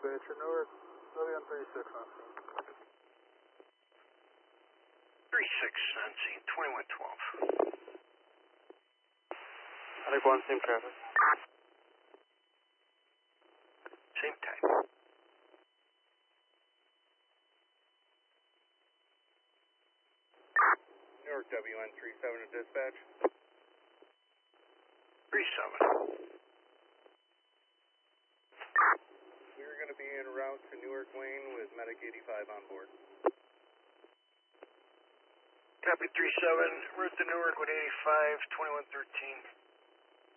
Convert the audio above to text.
dispatcher, Newark, WN36 on scene. 36 on scene, 2112. Attic 1, same traffic. Same time. Newark WN37 to dispatch. 37. We're going to be en route to Newark Lane with Medic 85 on board. Copy 37, route to Newark with 85, 2113.